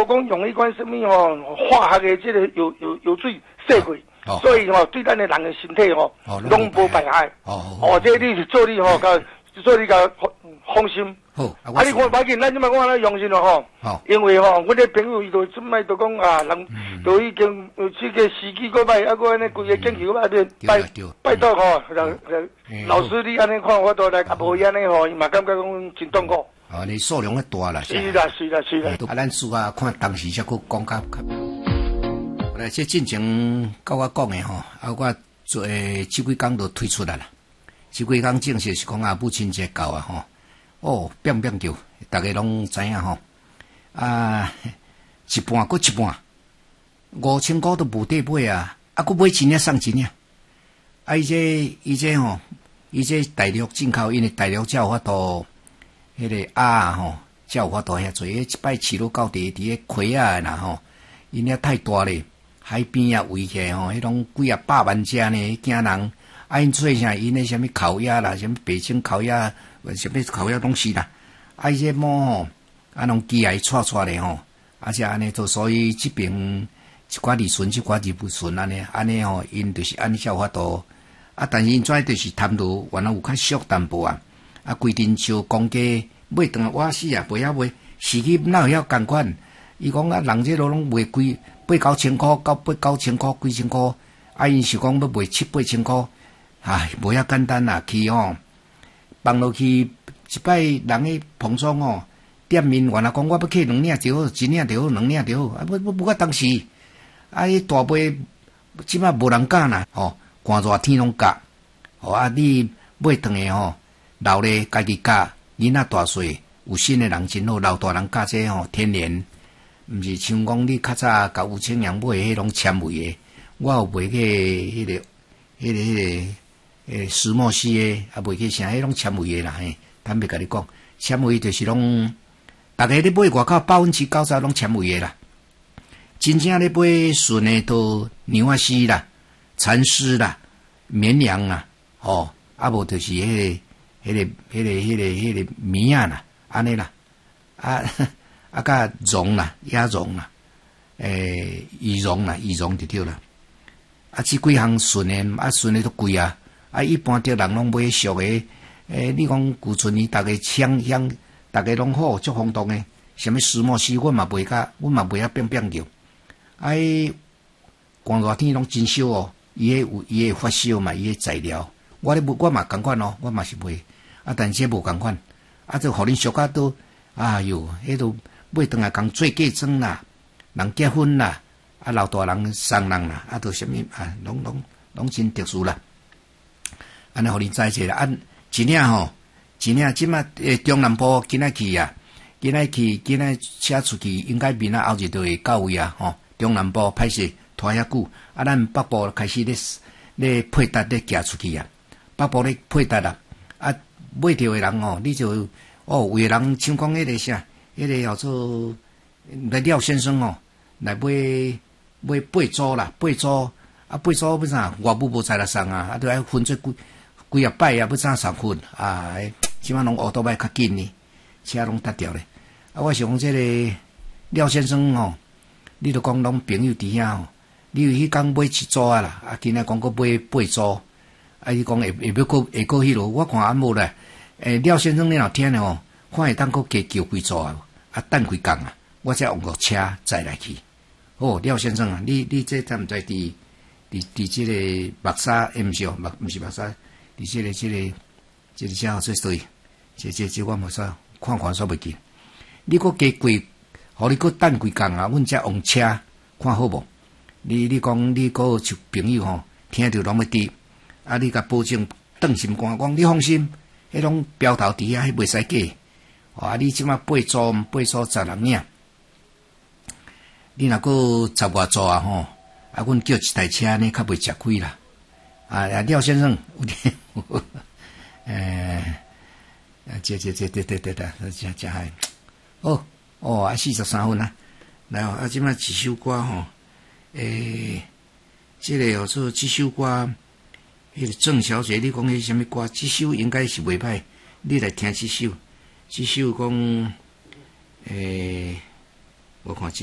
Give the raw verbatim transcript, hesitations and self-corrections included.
无讲用迄款什么吼化学的这个有有有水洗过， 哦、 所以吼对咱的人的身体吼拢无败害。哦，哦，这你是做你吼，甲做你甲放心。好，啊，你看，反正咱即摆讲咱用心咯吼。好，因为吼，阮个朋友伊就准备就讲啊，人都已经有这个时机过歹，啊，个安尼规个研究过歹，拜拜托吼，老师你安尼看，我都来啊，无安尼吼，伊嘛感觉讲真痛苦。 啊，你数量咧大啦。 是啦，是啦，是啦。 啊，咱书啊，看当时才佫讲较较。来，这进前甲我讲的吼，啊，我做即几工就推出来啦。即几工正式是讲啊，母亲节到啊吼。哦，变变叫，大家拢知影吼。啊，一半搁一半，五千块都无得买啊，啊，搁买一领送一领。啊，伊这伊这吼，伊这大陆进口，因为大陆才有法度，迄个鸭吼，才有法度遐做。一摆饲落到地伫个溪啊啦吼，因遐太大咧，海边啊围起来吼，迄种几啊百万只呢，惊人。啊，因做啥？因那什么烤鸭啦，什么北京烤鸭。什么烤鸭东西啦？啊，伊这猫吼，啊，拢机械串串咧吼，啊，且安尼做，所以这边一寡利顺，一寡利不顺安尼，安尼吼，因就是按照法度。啊，但是因跩就是贪图原来有较俗淡薄啊，啊，规定就公价买顿我死啊，袂晓买，市区哪有遐共款？伊讲啊，人这路拢卖贵八九千箍到八九千箍，几千箍，啊，因是讲要卖七八千箍，唉，无遐简单啦，去吼。放落去一摆人诶捧场哦，店面原来讲我要客两领就好，一领就好，两领就好，啊不不不过当时，啊迄大杯即摆无人敢啦，吼，寒热天拢夹，吼啊你买顿诶吼，老咧家己夹，囡仔大细，有新诶人真好，老大人夹这吼天然，毋是像讲你较早甲有钱人买迄种纤维诶，我有买个迄个迄个迄个。诶，石墨烯诶，啊，袂去啥迄种纤维诶啦，嘿，坦白甲你讲，纤维就是拢，逐个咧买外口百分之九十拢纤维诶啦，真正咧买纯诶都牛仔丝啦、蚕丝啦、绵羊啦，哦，啊无就是迄个、迄个、迄个、迄个、迄个棉啊啦，安尼啦，啊啊甲绒啦、鸭绒啦，诶，羽绒啦、羽绒就对啦，啊，即几项纯诶，啊纯诶都贵啊。啊，一般的人拢买俗诶，诶，你讲古厝呢，逐个香香，逐个拢好，足风动诶。什么石墨烯，阮嘛卖甲，阮嘛卖啊变变叫。啊，寒热天拢真烧哦，伊迄有伊迄发烧嘛，伊迄材料，我咧我嘛共款哦，我嘛是卖，啊，但是无共款，啊，就互恁俗啊都，哎哟，迄都买顿来共做嫁妆啦，人结婚啦，啊，老大人送人啦，啊，都什么啊，拢拢拢真特殊啦。安尼互恁知者啦，啊，一领吼，一领即马诶中南部今仔去啊，今仔去今仔车出去，应该明仔后日就会到位啊，吼，中南部歹势拖遐久，啊，咱北部开始咧咧配搭咧行出去啊，北部咧配搭啦，啊，买着诶人吼，你就哦，有诶人像讲迄个啥，迄个叫做来廖先生吼，来买买八组啦，八组啊，八组要啥，外母无在啦送啊，啊，都爱分做几。几啊摆啊，要怎送分啊？即摆拢学倒摆较紧呢，车拢搭掉咧。啊，我想讲这个廖先生吼，你著讲拢朋友伫遐吼，你有迄工买一组啊啦，啊，今仔讲佫买八组，啊，伊讲会会要佫会佫迄落，我看安无咧。诶，廖先生你若听咧吼，看会当佫加叫几组啊？啊，等几工啊，我才用个车载来去。哦，廖先生啊，你你这知毋知伫伫伫即个目沙？诶，毋是哦，目毋是目沙。伫即个、即个、即个遮做对，即、即、即我无啥看看煞袂记。你佫加贵，互你佫等几工啊？阮才用车看好无？你你讲你佫像朋友吼，听着拢要滴，啊！你甲保证顿心肝讲，你放心，迄种标头伫遐，迄袂使假。啊！你即马八组八组十人领，你若佫十外组啊吼，啊！阮叫一台车呢，较袂吃亏啦。啊，廖先生，有点，诶，啊，这这这对对对对，真真嗨，哦哦，啊，四十三分啊，来哦，啊，即摆一首歌吼，诶，这个叫做这首歌，迄个郑小姐，你讲迄什么歌？这首应该是袂歹，你来听这首，这首讲，诶，我看。